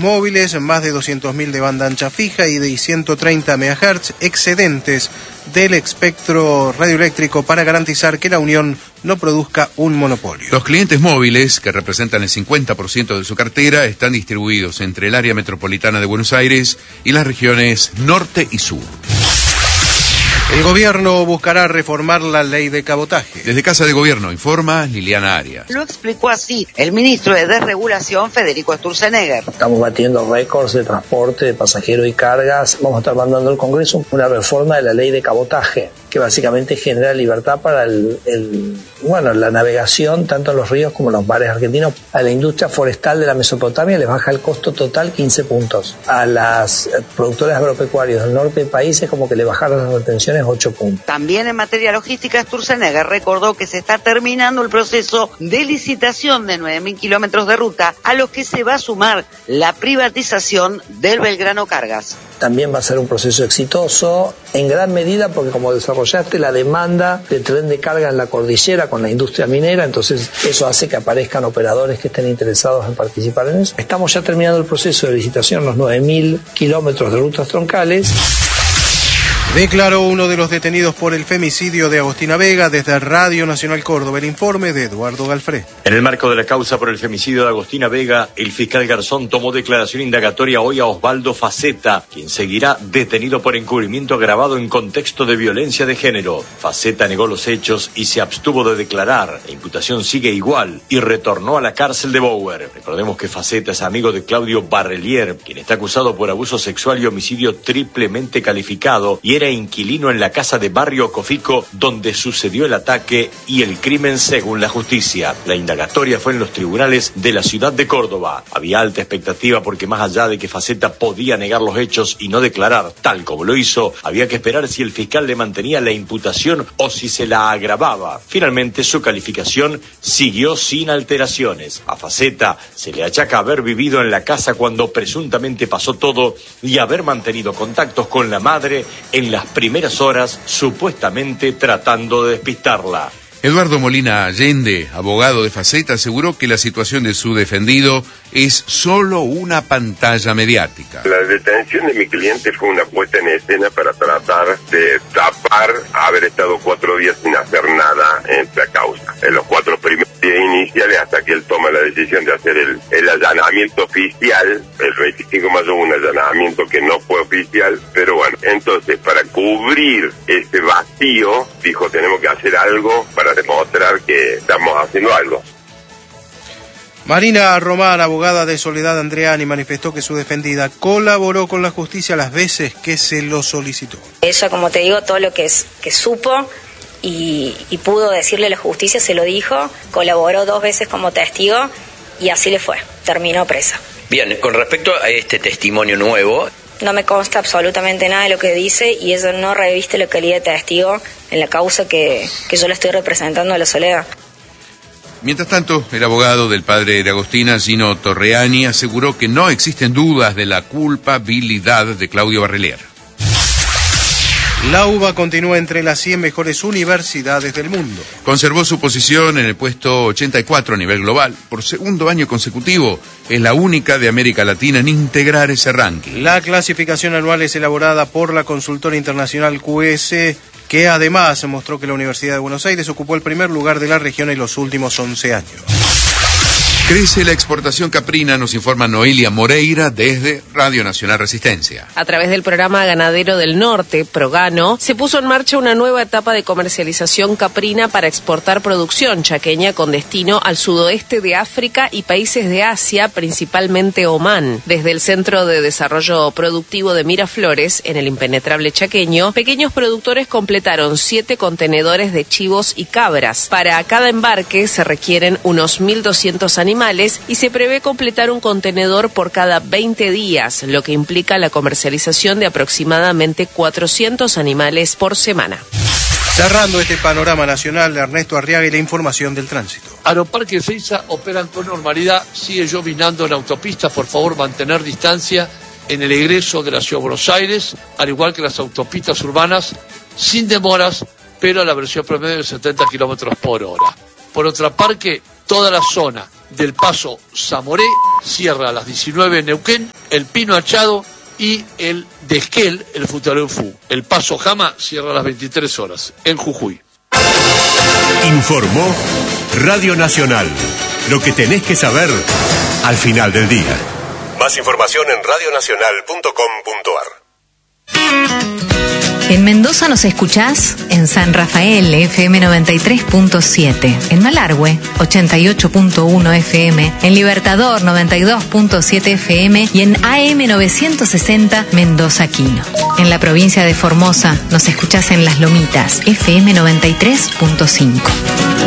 móviles, más de 200.000 de banda ancha fija y de 130 MHz excedentes del espectro radioeléctrico para garantizar que la Unión no produzca un monopolio. Los clientes móviles, que representan el 50% de su cartera, están distribuidos entre el área metropolitana de Buenos Aires y las regiones norte y sur. El gobierno buscará reformar la ley de cabotaje. Desde Casa de Gobierno informa Liliana Arias. Lo explicó así el ministro de Desregulación, Federico Sturzenegger. Estamos batiendo récords de transporte de pasajeros y cargas. Vamos a estar mandando al Congreso una reforma de la ley de cabotaje, que básicamente genera libertad para la navegación tanto en los ríos como en los mares argentinos. A la industria forestal de la Mesopotamia les baja el costo total 15 puntos. A las productoras agropecuarias del norte del país es como que le bajaron las retenciones 8 puntos. También en materia logística, Sturzenegger recordó que se está terminando el proceso de licitación de 9.000 kilómetros de ruta, a los que se va a sumar la privatización del Belgrano Cargas. También va a ser un proceso exitoso en gran medida porque como desarrollaste la demanda de tren de carga en la cordillera con la industria minera, entonces eso hace que aparezcan operadores que estén interesados en participar en eso. Estamos ya terminando el proceso de licitación, los 9.000 kilómetros de rutas troncales. Declaró uno de los detenidos por el femicidio de Agostina Vega. Desde Radio Nacional Córdoba, el informe de Eduardo Galfré. En el marco de la causa por el femicidio de Agostina Vega, el fiscal Garzón tomó declaración indagatoria hoy a Osvaldo Faceta, quien seguirá detenido por encubrimiento agravado en contexto de violencia de género. Faceta negó los hechos y se abstuvo de declarar. La imputación sigue igual y retornó a la cárcel de Bower. Recordemos que Faceta es amigo de Claudio Barrelier, quien está acusado por abuso sexual y homicidio triplemente calificado y era inquilino en la casa de Barrio Cofico, donde sucedió el ataque y el crimen según la justicia. La indagatoria fue en los tribunales de la ciudad de Córdoba. Había alta expectativa porque más allá de que Faceta podía negar los hechos y no declarar tal como lo hizo, había que esperar si el fiscal le mantenía la imputación o si se la agravaba. Finalmente su calificación siguió sin alteraciones. A Faceta se le achaca haber vivido en la casa cuando presuntamente pasó todo y haber mantenido contactos con la madre en las primeras horas, supuestamente tratando de despistarla. Eduardo Molina Allende, abogado de Faceta, aseguró que la situación de su defendido es solo una pantalla mediática. La detención de mi cliente fue una puesta en escena para tratar de tapar haber estado 4 días sin hacer nada en la causa. En los 4 primeros días iniciales, hasta que él toma la decisión de hacer el allanamiento oficial, el 25 de mayo hubo un allanamiento que no fue oficial, pero bueno, entonces para cubrir ese vacío, dijo, tenemos que hacer algo para demostrar que estamos haciendo algo. Marina Román, abogada de Soledad Andreani, manifestó que su defendida colaboró con la justicia las veces que se lo solicitó. Ella, como te digo, todo lo que supo y pudo decirle a la justicia se lo dijo, colaboró 2 veces como testigo y así le fue, terminó presa. Bien, con respecto a este testimonio nuevo, no me consta absolutamente nada de lo que dice y ella no reviste la calidad de testigo en la causa que yo le estoy representando a la Soledad. Mientras tanto, el abogado del padre de Agostina, Gino Torreani, aseguró que no existen dudas de la culpabilidad de Claudio Barrelier. La UBA continúa entre las 100 mejores universidades del mundo. Conservó su posición en el puesto 84 a nivel global. Por segundo año consecutivo, es la única de América Latina en integrar ese ranking. La clasificación anual es elaborada por la consultora internacional QS, que además mostró que la Universidad de Buenos Aires ocupó el primer lugar de la región en los últimos 11 años. Crece la exportación caprina, nos informa Noelia Moreira desde Radio Nacional Resistencia. A través del programa Ganadero del Norte, Progano, se puso en marcha una nueva etapa de comercialización caprina para exportar producción chaqueña con destino al sudoeste de África y países de Asia, principalmente Omán. Desde el Centro de Desarrollo Productivo de Miraflores, en el impenetrable chaqueño, pequeños productores completaron 7 contenedores de chivos y cabras. Para cada embarque se requieren unos 1.200 animales y se prevé completar un contenedor por cada 20 días, lo que implica la comercialización de aproximadamente 400 animales por semana. Cerrando este panorama nacional, Ernesto Arriaga y la información del tránsito. Aeroparque Ezeiza operan con normalidad, sigue llovinando en autopistas, por favor mantener distancia en el egreso de la Ciudad de Buenos Aires, al igual que las autopistas urbanas, sin demoras, pero a la velocidad promedio de 70 kilómetros por hora. Por otra parte, toda la zona del Paso Zamoré cierra a las 19 en Neuquén, el Pino Achado y el de Esquel, el Futaleu Fu. El Paso Jama cierra a las 23 horas en Jujuy. Informó Radio Nacional. Lo que tenés que saber al final del día. Más información en radionacional.com.ar. En Mendoza nos escuchás en San Rafael FM 93.7, en Malargüe 88.1 FM, en Libertador 92.7 FM y en AM 960 Mendoza Quino. En la provincia de Formosa nos escuchás en Las Lomitas FM 93.5.